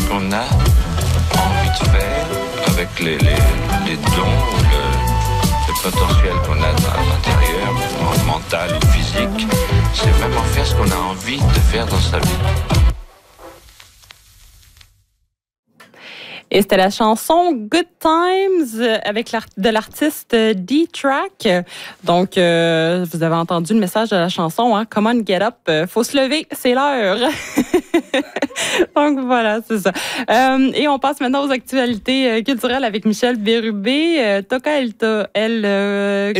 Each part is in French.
qu'on a envie de faire avec les dons, le potentiel qu'on a à l'intérieur, mental ou physique. C'est vraiment faire ce qu'on a envie de faire dans sa vie. Et c'était la chanson Good Times avec de l'artiste D-Track. Donc, vous avez entendu le message de la chanson, hein? Come on, get up. Faut se lever, c'est l'heure. Donc, voilà, c'est ça. Et on passe maintenant aux actualités culturelles avec Michel Bérubé. Toca El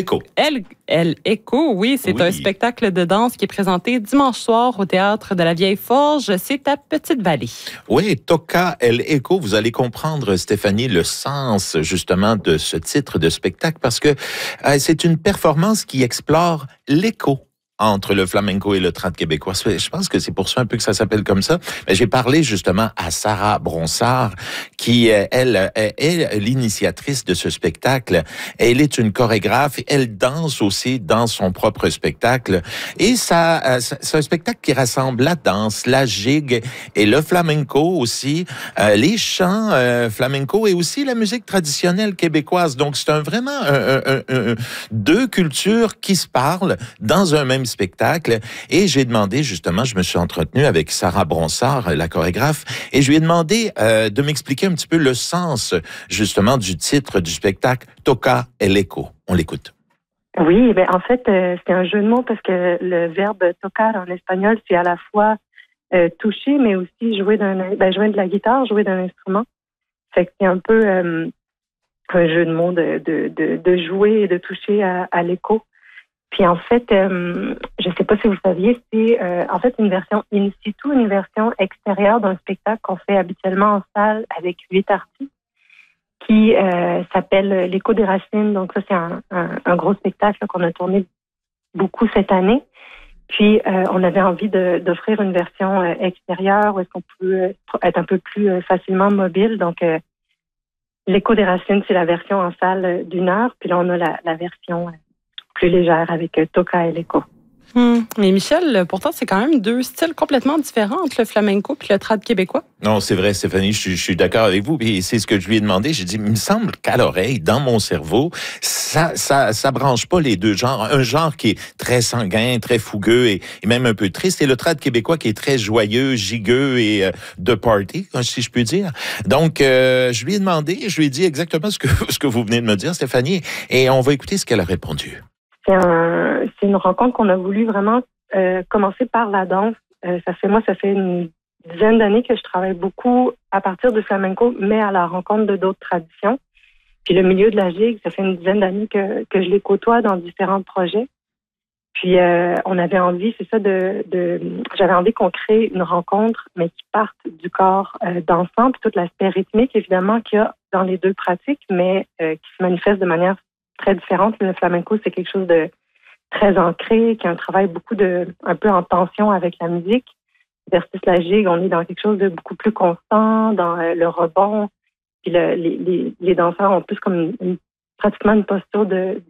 Echo, oui, c'est un spectacle de danse qui est présenté dimanche soir au Théâtre de la Vieille Forge. C'est à Petite-Vallée. Oui, Toca El Echo, vous allez comprendre, Stéphanie, le sens justement de ce titre de spectacle parce que c'est une performance qui explore l'écho entre le flamenco et le trad québécois. Je pense que c'est pour ça un peu que ça s'appelle comme ça. Mais j'ai parlé justement à Sarah Bronsard, qui, elle, est l'initiatrice de ce spectacle. Elle est une chorégraphe. Elle danse aussi dans son propre spectacle. Et c'est un spectacle qui rassemble la danse, la gigue et le flamenco aussi, les chants flamenco et aussi la musique traditionnelle québécoise. Donc, c'est vraiment deux cultures qui se parlent dans un même spectacle. Et j'ai demandé, justement, je me suis entretenu avec Sarah Bronsard, la chorégraphe, et je lui ai demandé de m'expliquer un petit peu le sens, justement, du titre du spectacle Toca El Echo. On l'écoute. Oui, en fait, c'est un jeu de mots parce que le verbe tocar en espagnol, c'est à la fois toucher, mais aussi jouer de la guitare, jouer d'un instrument. Fait que c'est un peu un jeu de mots de jouer et de toucher à l'écho. Puis en fait, je ne sais pas si vous saviez, c'est en fait une version in situ, une version extérieure d'un spectacle qu'on fait habituellement en salle avec 8 artistes qui s'appelle L'Écho des Racines. Donc ça, c'est un gros spectacle là, qu'on a tourné beaucoup cette année. Puis on avait envie d'offrir une version extérieure où est-ce qu'on peut être un peu plus facilement mobile. Donc L'Écho des Racines, c'est la version en salle d'1 heure. Puis là, on a la version plus légère avec Toca El Echo. Mais Michel, pourtant, c'est quand même deux styles complètement différents entre le flamenco et le trad québécois. Non, c'est vrai, Stéphanie, je suis d'accord avec vous. Et c'est ce que je lui ai demandé. J'ai dit, il me semble qu'à l'oreille, dans mon cerveau, ça branche pas les deux genres. Un genre qui est très sanguin, très fougueux et même un peu triste. Et le trad québécois qui est très joyeux, gigueux et de party, si je puis dire. Donc, je lui ai demandé, je lui ai dit exactement ce que vous venez de me dire, Stéphanie. Et on va écouter ce qu'elle a répondu. C'est une rencontre qu'on a voulu vraiment commencer par la danse. Ça fait une dizaine d'années que je travaille beaucoup à partir du flamenco, mais à la rencontre de d'autres traditions. Puis le milieu de la gigue, ça fait une dizaine d'années que je les côtoie dans différents projets. Puis on avait envie, c'est ça, j'avais envie qu'on crée une rencontre, mais qui parte du corps dansant, puis tout l'aspect rythmique, évidemment, qu'il y a dans les deux pratiques, mais qui se manifeste de manière très différente. Le flamenco, c'est quelque chose de très ancré, qui a un travail un peu en tension avec la musique. Versus la gigue, on est dans quelque chose de beaucoup plus constant, dans le rebond. Puis les danseurs ont plus comme pratiquement une posture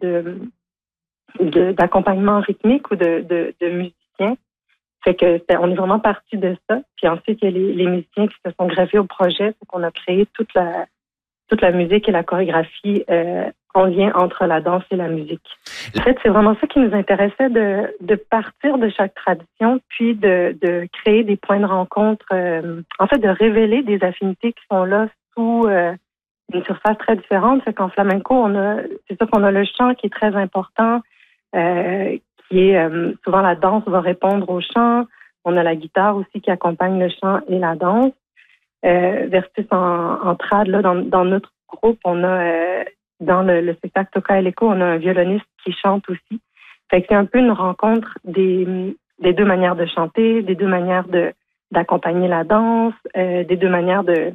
d'accompagnement rythmique ou de musicien. Fait que on est vraiment parti de ça. Puis ensuite, il y a les musiciens qui se sont greffés au projet. Fait qu'on a créé toute la musique et la chorégraphie en lien entre la danse et la musique. En fait, c'est vraiment ça qui nous intéressait, de partir de chaque tradition, puis de créer des points de rencontre, en fait, de révéler des affinités qui sont là sous une surface très différente. Fait qu'en flamenco, c'est sûr qu'on a le chant qui est très important, qui est souvent la danse va répondre au chant. On a la guitare aussi qui accompagne le chant et la danse. Versus en trad, là, dans notre groupe, on a dans le spectacle Toca El Echo, on a un violoniste qui chante aussi. Fait que c'est un peu une rencontre des deux manières de chanter, des deux manières d'accompagner la danse, des deux manières de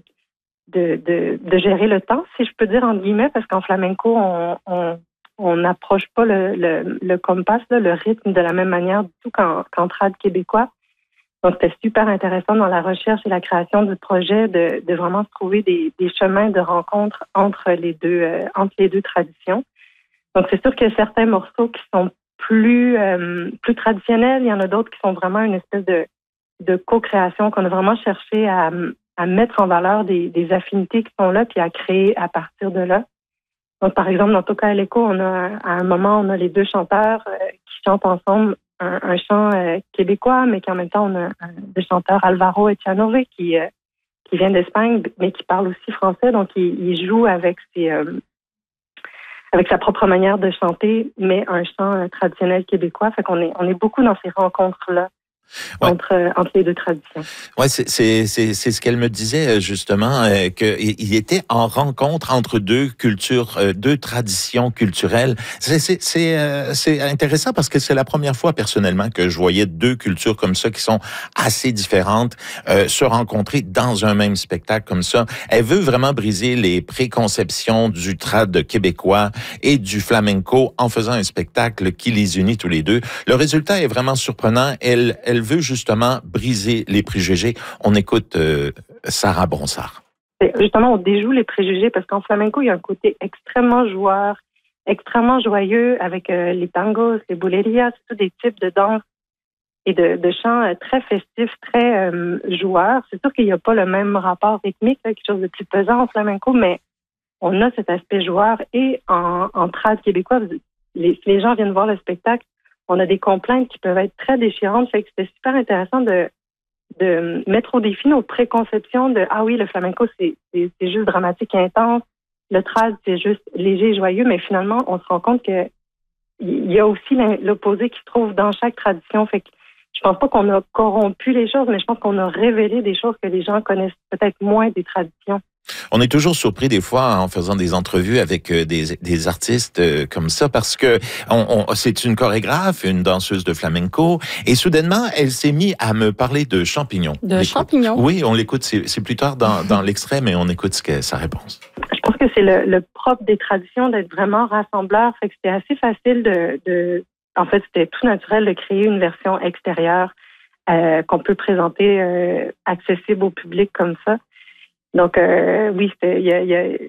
gérer le temps, si je peux dire entre guillemets, parce qu'en flamenco, on n'approche pas le compas, là, le rythme de la même manière du tout qu'en trad québécois. Donc, c'était super intéressant dans la recherche et la création du projet de vraiment se trouver des chemins de rencontre entre les deux traditions. Donc, c'est sûr qu'il y a certains morceaux qui sont plus traditionnels. Il y en a d'autres qui sont vraiment une espèce de co-création qu'on a vraiment cherché mettre en valeur des affinités qui sont là, puis à créer à partir de là. Donc, par exemple, dans Toca El Eco, à un moment, on a les deux chanteurs qui chantent ensemble un chant québécois, mais qu'en même temps, on a deux chanteurs, Alvaro Etianove, qui vient d'Espagne, mais qui parle aussi français. Donc, il joue avec sa propre manière de chanter, mais un chant traditionnel québécois. Fait qu'on est beaucoup dans ces rencontres-là. Ouais. Entre les deux traditions. Oui, c'est ce qu'elle me disait justement, qu'il était en rencontre entre deux cultures, deux traditions culturelles. C'est intéressant parce que c'est la première fois personnellement que je voyais deux cultures comme ça qui sont assez différentes se rencontrer dans un même spectacle comme ça. Elle veut vraiment briser les préconceptions du trad québécois et du flamenco en faisant un spectacle qui les unit tous les deux. Le résultat est vraiment surprenant. Elle veut justement briser les préjugés. On écoute Sarah Bronsard. Justement, on déjoue les préjugés parce qu'en flamenco, il y a un côté extrêmement joueur, extrêmement joyeux avec les tangos, les bolerias, c'est tous des types de danse et de chants très festifs, très joueurs. C'est sûr qu'il n'y a pas le même rapport rythmique, quelque chose de plus pesant en flamenco, mais on a cet aspect joueur et en trad québécois, les gens viennent voir le spectacle. On a des complaintes qui peuvent être très déchirantes. Fait que c'était super intéressant de mettre au défi nos préconceptions de ah oui, le flamenco, c'est juste dramatique et intense. Le trad, c'est juste léger et joyeux. Mais finalement, on se rend compte que il y a aussi l'opposé qui se trouve dans chaque tradition. Fait que je pense pas qu'on a corrompu les choses, mais je pense qu'on a révélé des choses que les gens connaissent peut-être moins des traditions. On est toujours surpris des fois en faisant des entrevues avec des artistes comme ça parce que c'est une chorégraphe, une danseuse de flamenco et soudainement elle s'est mise à me parler de champignons. De champignons? Oui, on l'écoute, c'est plus tard dans l'extrait, mais on écoute sa réponse. Je pense que c'est le propre des traditions d'être vraiment rassembleur, fait que c'était assez facile en fait, c'était tout naturel de créer une version extérieure qu'on peut présenter accessible au public comme ça. Donc, oui, c'est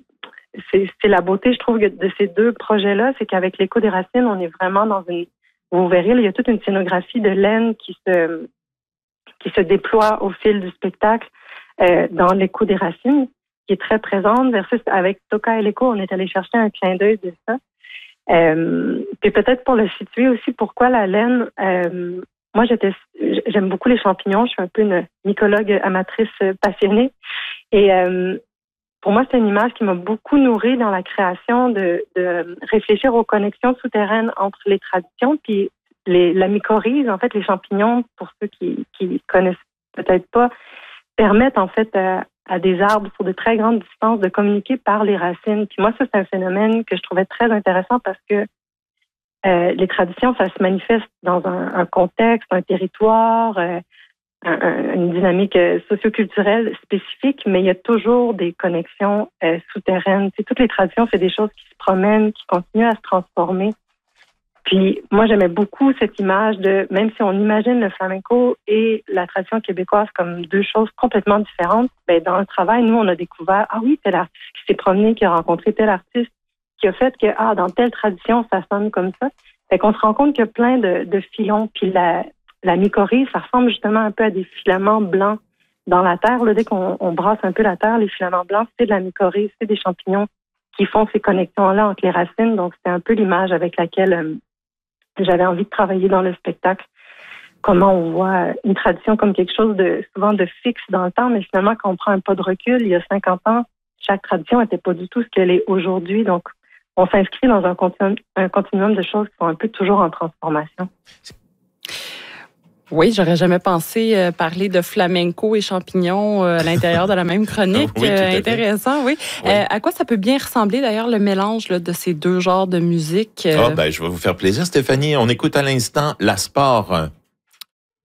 la beauté, je trouve, de ces deux projets-là, c'est qu'avec l'Écho des Racines, on est vraiment dans vous verrez, il y a toute une scénographie de laine qui se déploie au fil du spectacle dans l'Écho des Racines, qui est très présente, versus avec Toca El Eco, on est allé chercher un clin d'œil de ça. Puis peut-être pour le situer aussi, pourquoi la laine... moi, j'aime beaucoup les champignons. Je suis un peu une mycologue amatrice passionnée. Et pour moi, c'est une image qui m'a beaucoup nourrie dans la création de réfléchir aux connexions souterraines entre les traditions. Puis la mycorhize, en fait, les champignons, pour ceux qui connaissent peut-être pas, permettent en fait à des arbres sur de très grandes distances de communiquer par les racines. Puis moi, ça, c'est un phénomène que je trouvais très intéressant parce que les traditions, ça se manifeste dans un contexte, un territoire, une dynamique socioculturelle spécifique, mais il y a toujours des connexions souterraines. C'est toutes les traditions, c'est des choses qui se promènent, qui continuent à se transformer. Puis moi, j'aimais beaucoup cette image de, même si on imagine le flamenco et la tradition québécoise comme deux choses complètement différentes, ben dans le travail, nous, on a découvert, ah oui, tel artiste qui s'est promené, qui a rencontré tel artiste, qui a fait que, dans telle tradition, ça sonne comme ça. Fait qu'on se rend compte qu'il y a plein de filons. Puis la mycorhize, ça ressemble justement un peu à des filaments blancs dans la terre. Là, dès qu'on brasse un peu la terre, les filaments blancs, c'est de la mycorhize, c'est des champignons qui font ces connexions-là entre les racines. Donc, c'était un peu l'image avec laquelle j'avais envie de travailler dans le spectacle. Comment on voit une tradition comme quelque chose souvent de fixe dans le temps, mais finalement, quand on prend un pas de recul, il y a 50 ans, chaque tradition n'était pas du tout ce qu'elle est aujourd'hui. Donc, on s'inscrit dans un continuum de choses qui sont un peu toujours en transformation. Oui, j'aurais jamais pensé parler de flamenco et champignons à l'intérieur de la même chronique. Oui, intéressant, oui. À quoi ça peut bien ressembler d'ailleurs le mélange là, de ces deux genres de musique? Je vais vous faire plaisir, Stéphanie. On écoute à l'instant La Sport